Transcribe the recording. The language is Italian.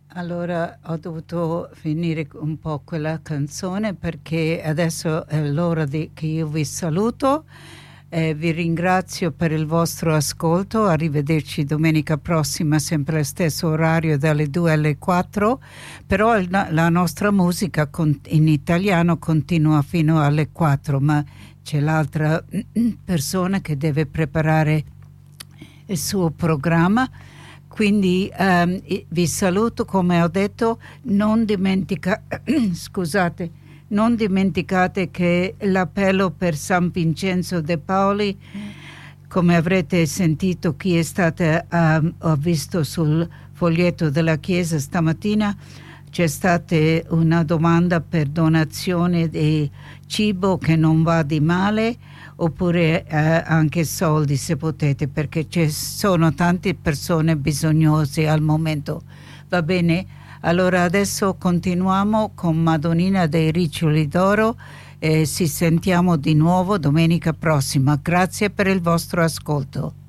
Allora ho dovuto finire un po' quella canzone perché adesso è l'ora che io vi saluto. Vi ringrazio per il vostro ascolto. Arrivederci domenica prossima, sempre allo stesso orario, dalle 2 alle 4. Però la nostra musica in italiano continua fino alle 4, ma c'è l'altra persona che deve preparare il suo programma. Quindi vi saluto, come ho detto, non dimenticate che l'appello per San Vincenzo de Pauli, come avrete sentito chi è stato ho visto sul foglietto della chiesa stamattina, c'è stata una domanda per donazione di cibo che non va di male, oppure anche soldi se potete, perché ci sono tante persone bisognose al momento. Va bene? Allora adesso continuiamo con Madonnina dei Riccioli d'Oro e ci sentiamo di nuovo domenica prossima. Grazie per il vostro ascolto.